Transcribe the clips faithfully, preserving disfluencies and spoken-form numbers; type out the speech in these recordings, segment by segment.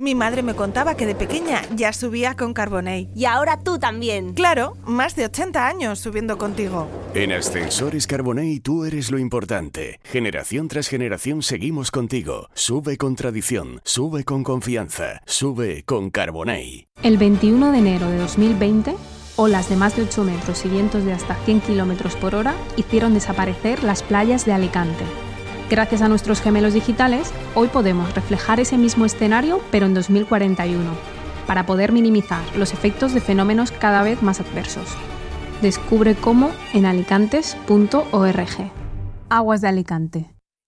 Mi madre me contaba que de pequeña ya subía con Carbonell. Y ahora tú también. Claro, más de ochenta años subiendo contigo. En Ascensores Carbonell tú eres lo importante. Generación tras generación seguimos contigo. Sube con tradición, sube con confianza, sube con Carbonell. El veintiuno de enero de dos mil veinte, olas de más de ocho metros y vientos de hasta cien kilómetros por hora hicieron desaparecer las playas de Alicante. Gracias a nuestros gemelos digitales, hoy podemos reflejar ese mismo escenario, pero en dos mil cuarenta y uno, para poder minimizar los efectos de fenómenos cada vez más adversos. Descubre cómo en alicantes punto org. Aguas de Alicante.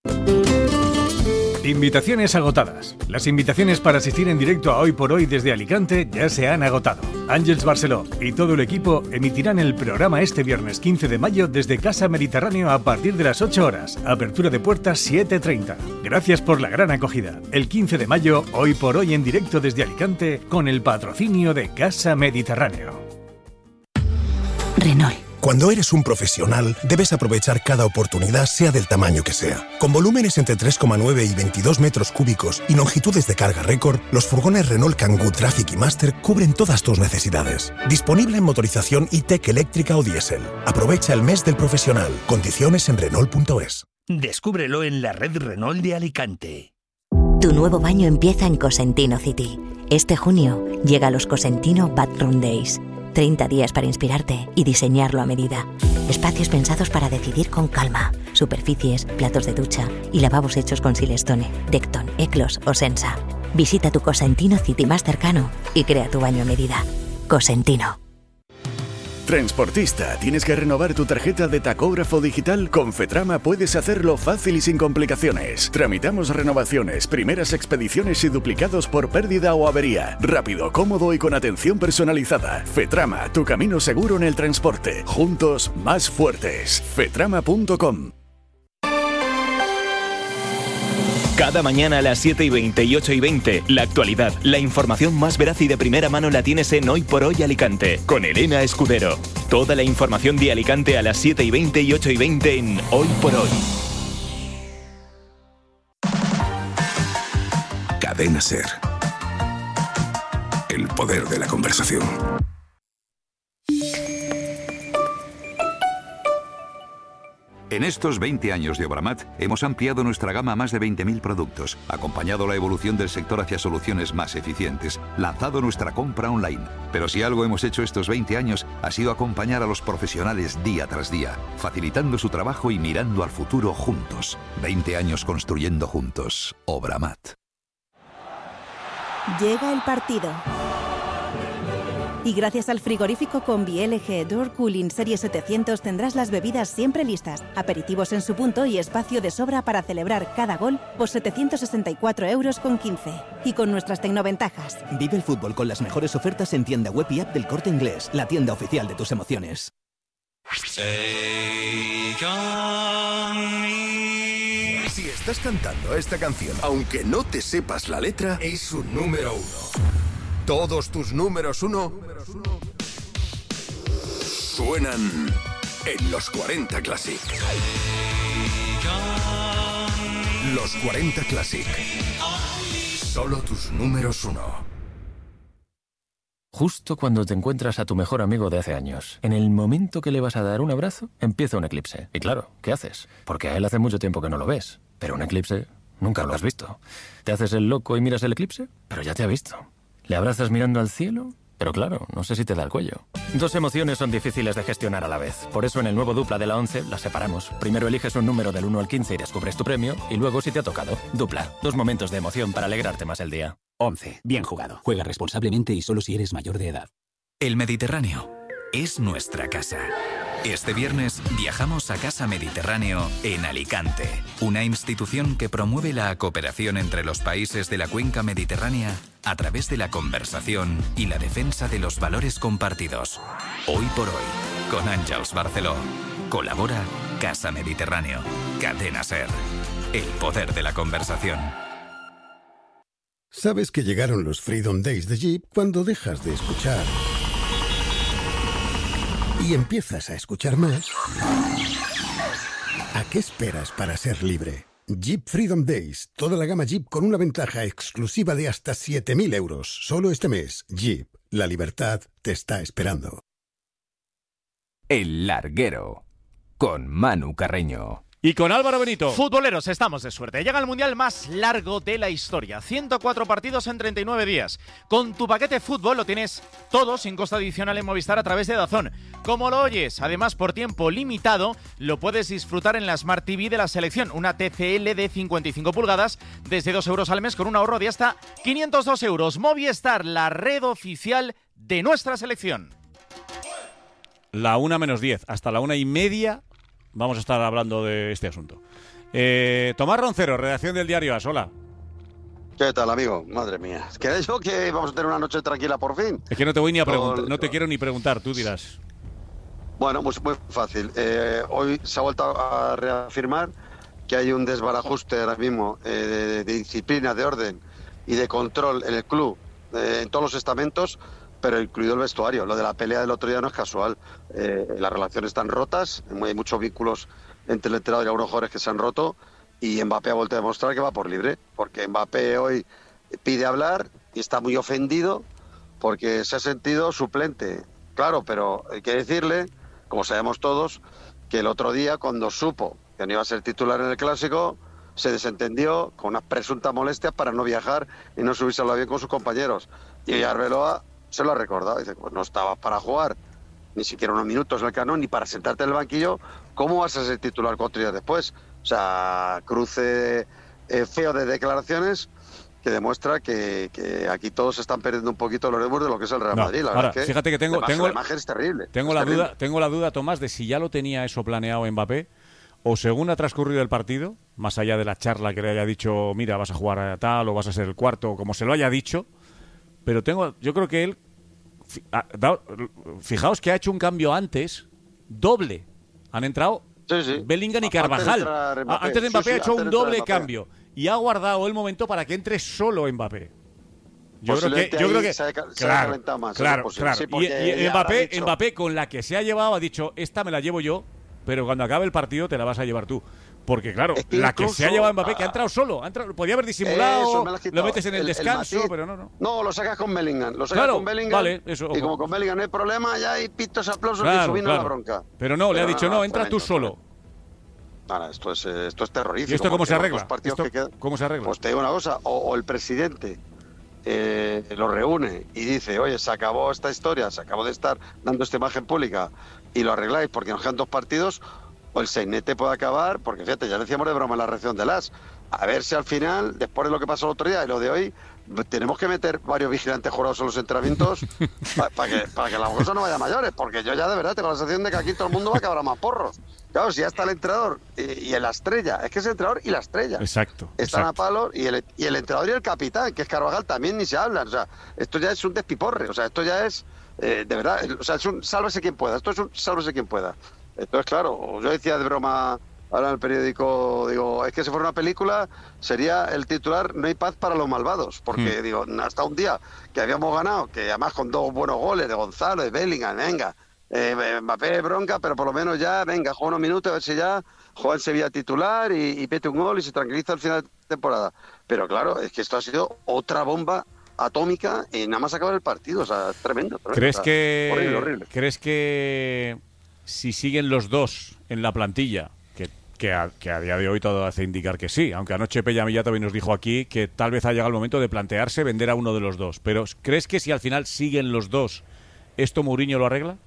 Invitaciones agotadas. Las invitaciones para asistir en directo a Hoy por Hoy desde Alicante ya se han agotado. Ángels Barceló y todo el equipo emitirán el programa este viernes quince de mayo desde Casa Mediterráneo a partir de las ocho horas. Apertura de puertas siete treinta. Gracias por la gran acogida. El quince de mayo, Hoy por Hoy en directo desde Alicante con el patrocinio de Casa Mediterráneo. Renault. Cuando eres un profesional, debes aprovechar cada oportunidad, sea del tamaño que sea. Con volúmenes entre tres coma nueve y veintidós metros cúbicos y longitudes de carga récord, los furgones Renault Kangoo Traffic y Master cubren todas tus necesidades. Disponible en motorización e-tech eléctrica o diésel. Aprovecha el mes del profesional. Condiciones en Renault punto es. Descúbrelo en la red Renault de Alicante. Tu nuevo baño empieza en Cosentino City. Este junio llega a los Cosentino Bathroom Days. treinta días para inspirarte y diseñarlo a medida. Espacios pensados para decidir con calma. Superficies, platos de ducha y lavabos hechos con Silestone, Decton, Eclos o Sensa. Visita tu Cosentino City más cercano y crea tu baño a medida. Cosentino. Transportista, ¿tienes que renovar tu tarjeta de tacógrafo digital? Con Fetrama puedes hacerlo fácil y sin complicaciones. Tramitamos renovaciones, primeras expediciones y duplicados por pérdida o avería. Rápido, cómodo y con atención personalizada. Fetrama, tu camino seguro en el transporte. Juntos, más fuertes. fetrama punto com. Cada mañana a las siete y veinte y ocho y veinte, la actualidad, la información más veraz y de primera mano la tienes en Hoy por Hoy Alicante, con Elena Escudero. Toda la información de Alicante a las siete y veinte y ocho y veinte en Hoy por Hoy. Cadena SER. El poder de la conversación. En estos veinte años de Obramat hemos ampliado nuestra gama a más de veinte mil productos, acompañado la evolución del sector hacia soluciones más eficientes, lanzado nuestra compra online. Pero si algo hemos hecho estos veinte años ha sido acompañar a los profesionales día tras día, facilitando su trabajo y mirando al futuro juntos. veinte años construyendo juntos. Obramat. Llega el partido. Y gracias al frigorífico Combi L G Door Cooling Serie setecientos tendrás las bebidas siempre listas, aperitivos en su punto y espacio de sobra para celebrar cada gol por setecientos sesenta y cuatro euros con quince. Y con nuestras tecnoventajas. Vive el fútbol con las mejores ofertas en tienda web y app del Corte Inglés, la tienda oficial de tus emociones. Si estás cantando esta canción, aunque no te sepas la letra, es un número uno. Todos tus números uno suenan en los cuarenta Classic. Los cuarenta Classic. Solo tus números uno. Justo cuando te encuentras a tu mejor amigo de hace años, en el momento que le vas a dar un abrazo, empieza un eclipse. Y claro, ¿qué haces? Porque a él hace mucho tiempo que no lo ves. Pero un eclipse nunca lo has visto. ¿Te haces el loco y miras el eclipse? Pero ya te ha visto. ¿Le abrazas mirando al cielo? Pero claro, no sé si te da el cuello. Dos emociones son difíciles de gestionar a la vez. Por eso en el nuevo Dupla de la once las separamos. Primero eliges un número del uno al quince y descubres tu premio. Y luego si te ha tocado. Dupla. Dos momentos de emoción para alegrarte más el día. once. Bien jugado. Juega responsablemente y solo si eres mayor de edad. El Mediterráneo es nuestra casa. Este viernes viajamos a Casa Mediterráneo en Alicante, una institución que promueve la cooperación entre los países de la cuenca mediterránea a través de la conversación y la defensa de los valores compartidos. Hoy por Hoy, con Ángels Barceló. Colabora Casa Mediterráneo, Cadena SER. El poder de la conversación. Sabes que llegaron los Freedom Days de Jeep cuando dejas de escuchar y empiezas a escuchar más. ¿A qué esperas para ser libre? Jeep Freedom Days. Toda la gama Jeep con una ventaja exclusiva de hasta siete mil euros. Solo este mes. Jeep. La libertad te está esperando. El Larguero. Con Manu Carreño. Y con Álvaro Benito. Futboleros, estamos de suerte. Llega el mundial más largo de la historia. ciento cuatro partidos en treinta y nueve días. Con tu paquete fútbol lo tienes todo sin coste adicional en Movistar a través de DAZN. Como lo oyes, además por tiempo limitado, lo puedes disfrutar en la Smart T V de la selección. Una T C L de cincuenta y cinco pulgadas desde dos euros al mes con un ahorro de hasta quinientos dos euros. Movistar, la red oficial de nuestra selección. La una menos diez. Hasta la una y media vamos a estar hablando de este asunto. Eh, Tomás Roncero, redacción del diario AS. Hola. ¿Qué tal, amigo? Madre mía. ¿Queréis yo que vamos a tener una noche tranquila por fin? Es que no te voy ni a preguntar, no te quiero ni preguntar, tú dirás. Bueno, pues muy fácil. Eh, hoy se ha vuelto a reafirmar que hay un desbarajuste ahora mismo eh, de, de disciplina, de orden y de control en el club, eh, en todos los estamentos, pero incluido el vestuario. Lo de la pelea del otro día no es casual. Eh, las relaciones están rotas, hay muchos vínculos entre el entrenador y algunos jugadores que se han roto, y Mbappé ha vuelto a demostrar que va por libre, porque Mbappé hoy pide hablar y está muy ofendido porque se ha sentido suplente. Claro, pero hay que decirle, como sabemos todos, que el otro día, cuando supo que no iba a ser titular en el Clásico, se desentendió con unas presuntas molestias para no viajar y no subirse al avión con sus compañeros. Y Arbeloa se lo ha recordado, dice, pues no estabas para jugar ni siquiera unos minutos en el Camp Nou, ni para sentarte en el banquillo, ¿cómo vas a ser titular cuatro días después? O sea, cruce eh, feo de declaraciones que demuestra que, que aquí todos están perdiendo un poquito los nervios de lo que es el Real No, Madrid. La ahora, verdad es que fíjate que tengo, tengo la imagen es terrible. Tengo es la terrible. duda, tengo la duda, Tomás, de si ya lo tenía eso planeado Mbappé, o según ha transcurrido el partido, más allá de la charla que le haya dicho, mira, vas a jugar a tal o vas a ser el cuarto, o como se lo haya dicho, pero tengo, yo creo que él, fijaos que ha hecho un cambio antes, doble. Han entrado sí, sí. Bellingham y Carvajal. Antes de Mbappé, antes de Mbappé sí, sí, ha hecho un antes doble de cambio y ha guardado el momento para que entre solo Mbappé. Yo creo que, yo creo que se ha, se claro, ha más, claro, es claro. sí, Y, y ya Mbappé, dicho... Mbappé con la que se ha llevado ha dicho, esta me la llevo yo, pero cuando acabe el partido te la vas a llevar tú. Porque claro, es que la incluso, que se ha llevado Mbappé, que ha entrado solo, ha entrado, podía haber disimulado, me lo metes en el, el descanso, el pero no, no. No, lo sacas con Bellingham, lo sacas claro, con Bellingham, vale, eso, y como con Bellingham no hay problema, ya hay pitos, aplausos claro, y subiendo claro. la bronca. Pero no, pero le ha dicho, no, no entra tú solo. Nada, esto es, esto es terrorífico. ¿Y esto cómo se arregla? ¿Esto, que quedan, ¿Cómo se arregla? Pues te digo una cosa, o, o el presidente eh, lo reúne y dice, oye, se acabó esta historia, se acabó de estar dando esta imagen pública y lo arregláis porque nos quedan dos partidos, o el sainete puede acabar, porque fíjate, ya decíamos de broma en la reacción de las, a ver si al final, después de lo que pasó el otro día y lo de hoy, tenemos que meter varios vigilantes jurados en los entrenamientos para pa que, pa que la cosa no vaya a mayores, porque yo ya de verdad tengo la sensación de que aquí todo el mundo va a acabar a más porros. Claro, si ya está el entrenador y, y la estrella, es que es el entrenador y la estrella. Exacto. Están exacto. a palo y el, y el entrenador y el capitán, que es Carvajal, también ni se hablan. O sea, esto ya es un despiporre, o sea, esto ya es, eh, de verdad, o sea, es un sálvese quien pueda, esto es un sálvese quien pueda. Entonces, claro, yo decía de broma ahora en el periódico, digo, es que si fuera una película sería el titular No hay paz para los malvados, porque mm. digo, hasta un día que habíamos ganado, que además con dos buenos goles de Gonzalo, de Bellingham, venga, eh, Mbappé bronca, pero por lo menos ya, venga, juega unos minutos, a ver si ya juega en Sevilla titular y, y mete un gol y se tranquiliza al final de temporada. Pero claro, es que esto ha sido otra bomba atómica y nada más acabar el partido, o sea, tremendo. tremendo ¿Crees o sea, que horrible, horrible. ¿Crees que si siguen los dos en la plantilla, que, que, a, que a día de hoy todo hace indicar que sí, aunque anoche Pellamilla también nos dijo aquí que tal vez ha llegado el momento de plantearse vender a uno de los dos, pero ¿crees que si al final siguen los dos, esto Mourinho lo arregla?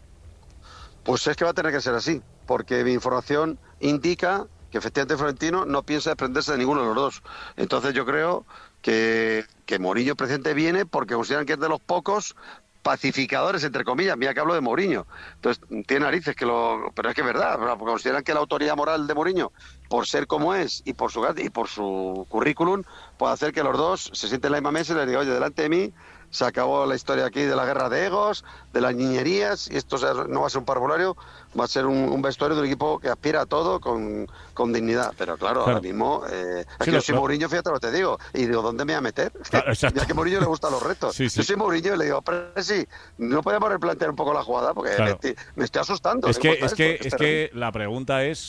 Pues es que va a tener que ser así, porque mi información indica que efectivamente Florentino no piensa desprenderse de ninguno de los dos. Entonces yo creo que, que Mourinho presidente viene porque consideran que es de los pocos pacificadores, entre comillas, mira que hablo de Mourinho. Entonces, tiene narices que lo... Pero es que es verdad, porque consideran que la autoridad moral de Mourinho, por ser como es y por su y por su currículum, puede hacer que los dos se sienten en la misma mesa y les digan, oye, delante de mí se acabó la historia aquí de la guerra de egos, de las niñerías, y esto no va a ser un parvulario, va a ser un, un vestuario de un equipo que aspira a todo con, con dignidad. Pero claro, claro. ahora mismo, eh, sí, yo soy Mourinho, fíjate lo que te digo, y digo, ¿dónde me voy a meter? Claro, ya que a Mourinho le gustan los retos. Sí, sí. Yo soy Mourinho y le digo, pero sí, no podemos replantear un poco la jugada, porque claro. me, me estoy asustando. Es que, es, que, es, es que la pregunta es,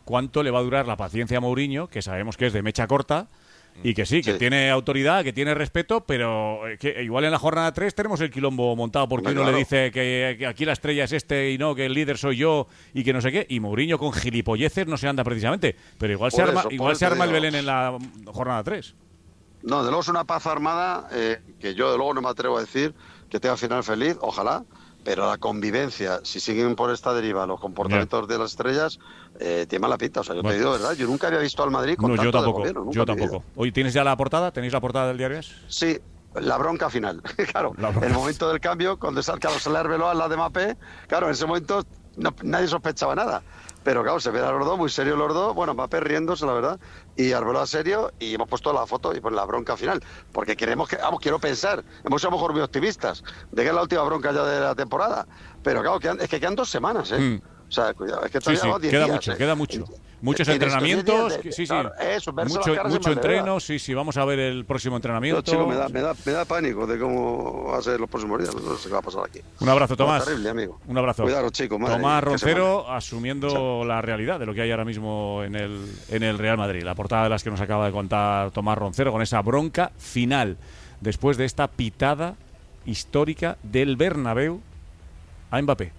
cuánto le va a durar la paciencia a Mourinho, que sabemos que es de mecha corta, y que sí, que sí. tiene autoridad, que tiene respeto, pero que igual en la jornada tres tenemos el quilombo montado porque uno claro. le dice que, que aquí la estrella es este y no, que el líder soy yo y que no sé qué, y Mourinho con gilipolleces no se anda precisamente, pero igual por se arma, eso, igual se arma el Belén en la jornada tres. No, de luego es una paz armada eh, que yo de luego no me atrevo a decir que tenga final feliz, ojalá, pero la convivencia, si siguen por esta deriva los comportamientos yeah. de las estrellas, eh, tiene mala pinta. O sea, yo bueno. te digo, ¿verdad? Yo nunca había visto al Madrid con no, tanto yo tampoco, de gobierno. Yo tampoco. Hoy, ¿tienes ya la portada? ¿Tenéis la portada del diario? Sí, la bronca final. Claro, bronca. El momento del cambio, cuando sale Carlos Arbeloa al lado de Mbappé, claro, en ese momento no, nadie sospechaba nada. Pero claro, se ven a los dos, muy serios los dos, bueno, Mbappé riéndose, la verdad, y Arbeloa serio, y hemos puesto la foto y pues la bronca final, porque queremos que, vamos, quiero pensar, hemos sido a lo mejor muy optimistas, de que es la última bronca ya de la temporada, pero claro, quedan, es que quedan dos semanas, ¿eh? Mm. O sea, cuidado, es que todavía sí, sí, diez queda días, mucho, ¿eh? queda mucho. Muchos entrenamientos, de, de, sí, sí, claro, eso, mucho, mucho entreno, sí, sí, vamos a ver el próximo entrenamiento. Yo, chico, me da, me, da, me da pánico de cómo va a ser los próximos días, no sé qué va a pasar aquí. Un abrazo, Tomás. No, terrible, amigo. Un abrazo. Cuidado, chicos. Tomás Roncero asumiendo Chao. la realidad de lo que hay ahora mismo en el, en el Real Madrid. La portada de las que nos acaba de contar Tomás Roncero con esa bronca final después de esta pitada histórica del Bernabéu a Mbappé.